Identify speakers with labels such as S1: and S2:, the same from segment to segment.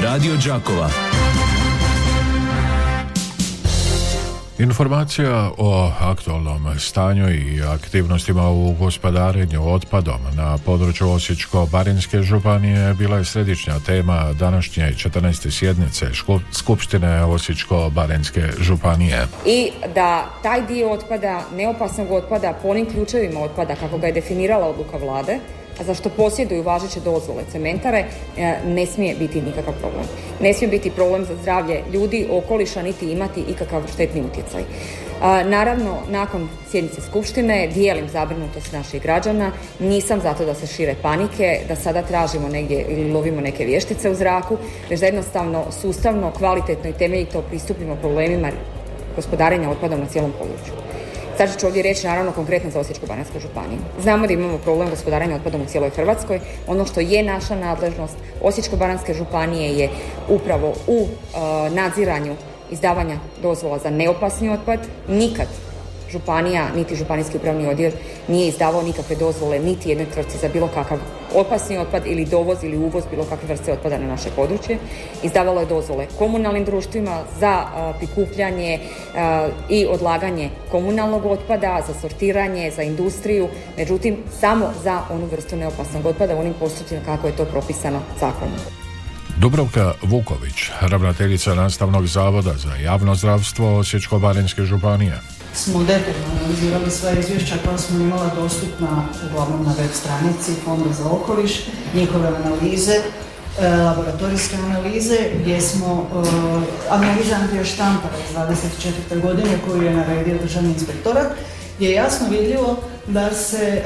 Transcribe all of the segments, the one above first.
S1: Radio Đakova.
S2: Informacija o aktualnom stanju i aktivnostima u gospodarenju otpadom na području Osječko-baranjske županije bila je središnja tema današnje 14. sjednice Skupštine Osječko-baranjske županije.
S3: I da taj dio otpada, neopasnog otpada, po onim ključevima otpada kako ga je definirala odluka vlade, a za što posjeduju važeće dozvole cementare, ne smije biti nikakav problem. Ne smije biti problem za zdravlje ljudi, okoliša, niti imati ikakav štetni utjecaj. Naravno, nakon sjednice Skupštine dijelim zabrinutost naših građana, nisam zato da se šire panike, da sada tražimo negdje ili lovimo neke vještice u zraku, već da jednostavno, sustavno, kvalitetno i temeljito pristupimo problemima gospodarenja otpadom na cijelom području. Sad ću ovdje reći naravno konkretno za Osječko-baranjsku županiju. Znamo da imamo problem gospodarenja otpadom u cijeloj Hrvatskoj. Ono što je naša nadležnost Osječko-baranjske županije je upravo u nadziranju izdavanja dozvola za neopasni otpad. Nikad županija, niti županijski upravni odjel nije izdavao nikakve dozvole niti jednoj tvrtci za bilo kakav opasni otpad ili dovoz ili uvoz bilo kakve vrste otpada na naše područje. Izdavalo je dozvole komunalnim društvima za prikupljanje i odlaganje komunalnog otpada, za sortiranje, za industriju, međutim samo za onu vrstu neopasnog otpada u onim postupcima kako je to propisano zakonom.
S2: Dubravka Vuković, ravnateljica Nastavnog zavoda za javno zdravstvo Osječko-baranjske županije.
S4: Smo detaljno analizirali sva izvješća koja smo imala dostupna uglavnom na web stranici Fonda za okoliš, njihove analize, laboratorijske analize, gdje smo analize Andrija Štampara iz 24. godine koju je naredio Državni inspektorat, gdje je jasno vidljivo da se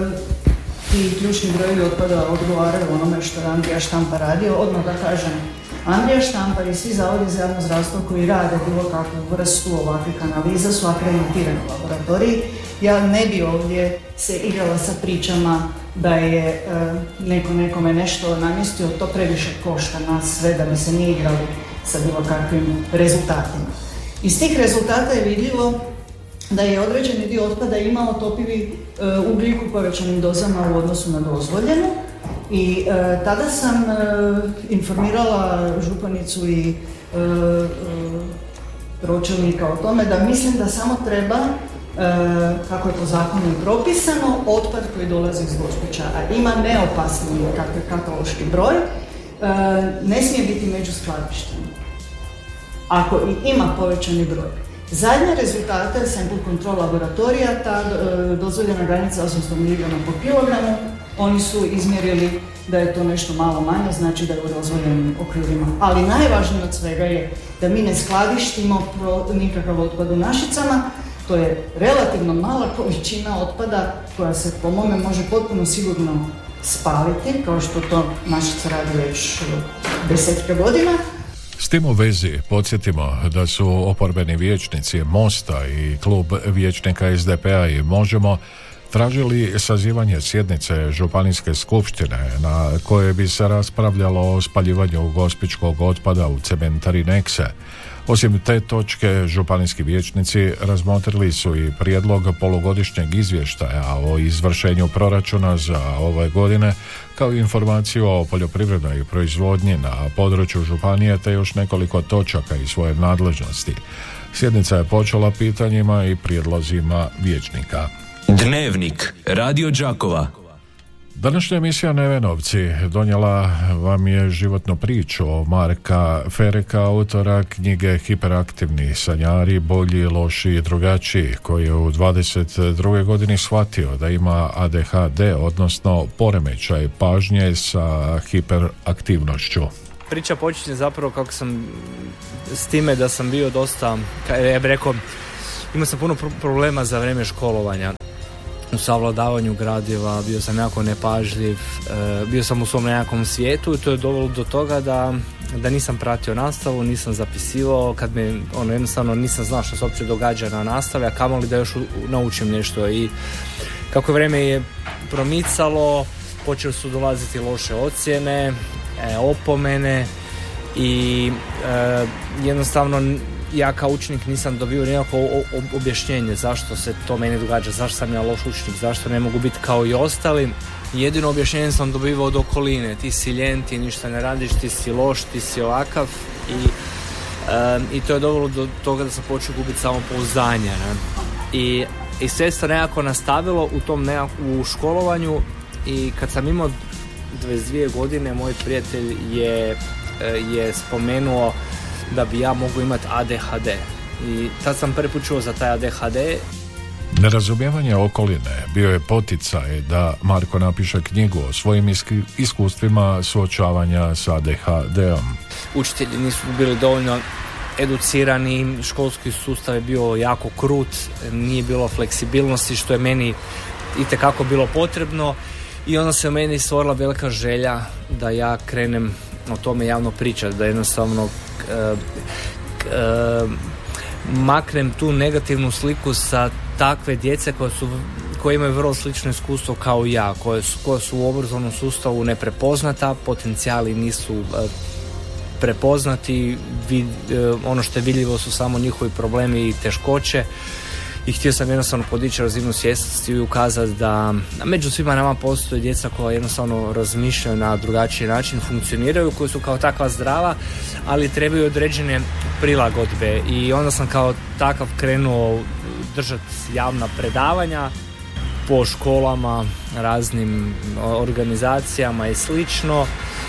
S4: ti ključni brojevi otpada odgovaraju onome što je Andrija Štampar radio. Odmah da kažem, Andrija Štampar i svi zavodi za javno zdravstvo koji rade bilo kakvu vrstu ovakvih analiza su akreditirani laboratoriji. Ja ne bi ovdje se igrala sa pričama da je neko nekome nešto namjestio, to previše košta nas sve da bi se nije igrali sa bilo kakvim rezultatima. Iz tih rezultata je vidljivo da je određeni dio otpada imao topivi ugljik u povećanim dozama u odnosu na dozvoljenu i tada sam informirala županicu i pročelnika o tome da mislim da samo treba, kako je po zakonu propisano, otpad koji dolazi iz Gospića, a ima neopasni kataloški broj, ne smije biti među skladištem. Ako i ima povećani broj. Zadnje rezultate sample control laboratorija, ta dozvoljena granica 800 mg po kilogramu, oni su izmjerili da je to nešto malo manje, znači da je u dozvoljenim okvirima. Ali najvažnije od svega je da mi ne skladištimo nikakav otpad u Našicama, to je relativno mala količina otpada koja se po mome može potpuno sigurno spaliti, kao što to Našica radi već 10 godina.
S2: S tim u vezi podsjetimo da su oporbeni vijećnici Mosta i klub vijećnika SDP-a i Možemo tražili sazivanje sjednice Županijske skupštine na kojoj bi se raspravljalo o spaljivanju gospićkog otpada u cementari Nekse. Osim te točke, županijski vijećnici razmotrili su i prijedlog polugodišnjeg izvještaja o izvršenju proračuna za ove godine, kao i informaciju o poljoprivrednoj proizvodnji na području županije, te još nekoliko točaka iz svoje nadležnosti. Sjednica je počela pitanjima i prijedlozima vijećnika.
S1: Dnevnik Radio Đakova.
S2: Današnja emisija Nevenovci donijela vam je životnu priču Marka Fereka, autora knjige Hiperaktivni sanjari, bolji, loši i drugačiji, koji je u 22. godini shvatio da ima ADHD, odnosno poremećaj pažnje sa hiperaktivnošću.
S5: Priča počinje zapravo kako sam s time da sam bio dosta, ja bih rekao, imao sam puno problema za vrijeme školovanja. U savladavanju gradiva, bio sam jako nepažljiv, bio sam u svom nekakvom svijetu i to je dovelo do toga da nisam pratio nastavu, nisam zapisivao, kad me jednostavno nisam znao što se uopće događa na nastavi, a kamoli da još naučim nešto. I kako vrijeme je promicalo, počeli su dolaziti loše ocjene, opomene i jednostavno ja kao učenik nisam dobio nikakvo objašnjenje zašto se to meni događa, zašto sam ja loš učenik, zašto ne mogu biti kao i ostali. jedino objašnjenje sam dobivao od okoline, ti si ljen, ti ništa ne radiš, ti si loš, ti si ovakav i to je dovelo do toga da sam počeo gubiti samopouzdanje, ne? I sve se nekako nastavilo u školovanju i kad sam imao 22 godine moj prijatelj je spomenuo da bi ja mogu imati ADHD i tad sam prvi put čuo za taj ADHD.
S2: Nerazumijevanje okoline bio je poticaj da Marko napiše knjigu o svojim iskustvima suočavanja sa ADHD-om.
S5: Učitelji nisu bili dovoljno educirani, školski sustav je bio jako krut, nije bilo fleksibilnosti što je meni itekako bilo potrebno i onda se u meni stvorila velika želja da ja krenem o tome javno pričati, da jednostavno maknem tu negativnu sliku sa takve djece koje imaju vrlo slično iskustvo kao ja, koje su u obrazovnom sustavu neprepoznata, potencijali nisu prepoznati, ono što je vidljivo su samo njihovi problemi i teškoće i htio sam jednostavno podići razinu svjesnosti i ukazati da među svima nama postoje djeca koja jednostavno razmišljaju na drugačiji način, funkcioniraju, koji su kao takva zdrava, ali trebaju određene prilagodbe i onda sam kao takav krenuo držati javna predavanja po školama, raznim organizacijama i slično.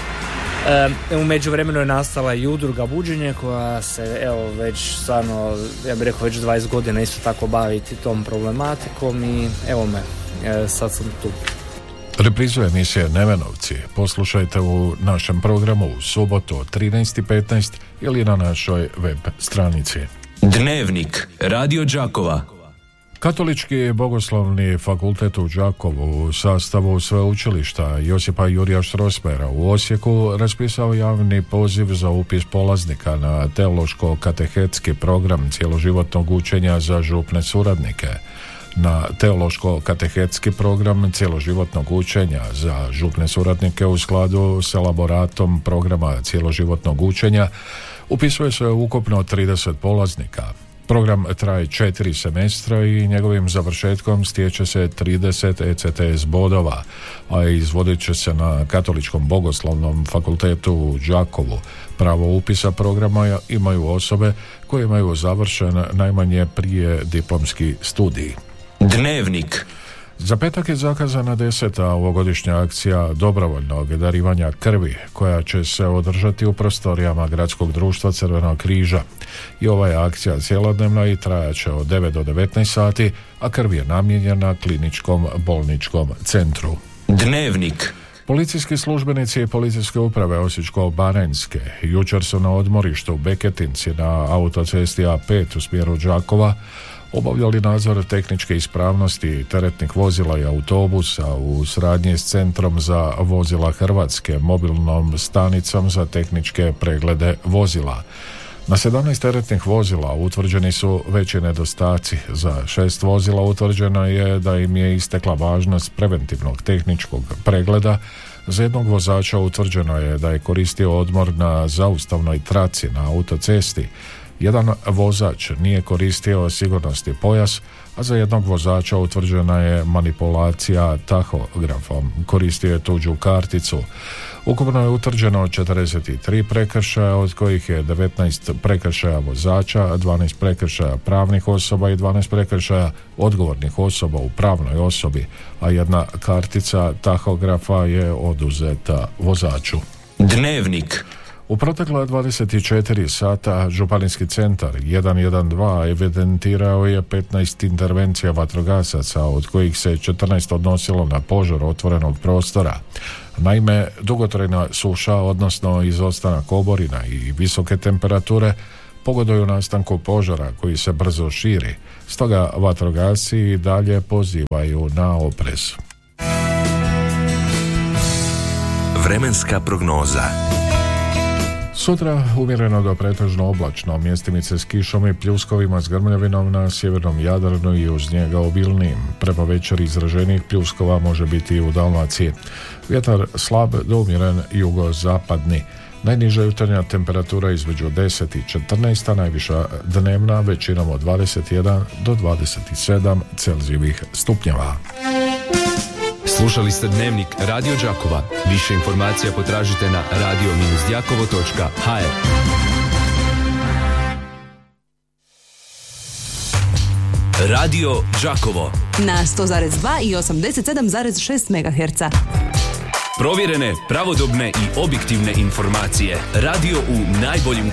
S5: U međuvremenu je nastala i udruga Buđenje koja se već stvarno, ja bih rekao već 20 godina isto tako baviti tom problematikom i evo me, sad sam tu.
S2: Reprizu emisije Nevenovci poslušajte u našem programu u subotu od 13:15 ili na našoj web stranici.
S1: Dnevnik Radio Đakova.
S2: Katolički bogoslovni fakultet u Đakovu u sastavu sveučilišta Josipa Jurija Strossmayera u Osijeku raspisao javni poziv za upis polaznika na teološko-katehetski program cjeloživotnog učenja za župne suradnike. Na teološko-katehetski program cjeloživotnog učenja za župne suradnike u skladu s elaboratom programa cjeloživotnog učenja upisuje se ukupno 30 polaznika. Program traje 4 semestra i njegovim završetkom stječe se 30 ECTS bodova, a izvodit će se na Katoličkom bogoslovnom fakultetu u Đakovu. Pravo upisa programa imaju osobe koje imaju završen najmanje prije diplomski studij.
S1: Dnevnik.
S2: Za petak je zakazana 10. ovogodišnja akcija dobrovoljnog darivanja krvi, koja će se održati u prostorijama Gradskog društva Crvenog križa. I ova je akcija cjelodnevna i trajaće od 9 do 19 sati, a krv je namijenjena Kliničkom bolničkom centru.
S1: Dnevnik.
S2: Policijski službenici i policijske uprave Osječko-baranjske jučer su na odmorištu Beketinci na autocesti A5 u smjeru Đakova obavljali nadzor tehničke ispravnosti teretnih vozila i autobusa u suradnji s Centrom za vozila Hrvatske, mobilnom stanicom za tehničke preglede vozila. Na 17 teretnih vozila utvrđeni su veći nedostaci. Za 6 vozila utvrđeno je da im je istekla važnost preventivnog tehničkog pregleda. Za jednog vozača utvrđeno je da je koristio odmor na zaustavnoj traci na autocesti. Jedan vozač nije koristio sigurnosni pojas, a za jednog vozača utvrđena je manipulacija tahografom, koristio je tuđu karticu. Ukupno je utvrđeno 43 prekršaja, od kojih je 19 prekršaja vozača, 12 prekršaja pravnih osoba i 12 prekršaja odgovornih osoba u pravnoj osobi, a jedna kartica tahografa je oduzeta vozaču.
S1: Dnevnik.
S2: U protekla 24 sata Županijski centar 112 evidentirao je 15 intervencija vatrogasaca, od kojih se 14 odnosilo na požar otvorenog prostora. Naime, dugotrajna suša, odnosno izostanak oborina i visoke temperature pogoduju nastanku požara koji se brzo širi. Stoga vatrogasci i dalje pozivaju na oprez.
S1: Vremenska prognoza.
S2: Sutra umjereno do pretežno oblačno, mjestimice s kišom i pljuskovima s grmljavinom na sjevernom Jadranu i uz njega obilnijim. Prema večeri izraženih pljuskova može biti i u Dalmaciji. Vjetar slab do umjeren jugozapadni. Najniža jutarnja temperatura između 10 i 14, a najviša dnevna većinom od 21 do 27 Celzijevih stupnjeva.
S6: Slušali ste Dnevnik Radio Đakova. Više informacija potražite na radio-đakovo.hr.
S1: Radio Đakovo.
S7: Na 100,2 i 87,6 MHz.
S1: Provjerene, pravodobne i objektivne informacije. Radio u najboljim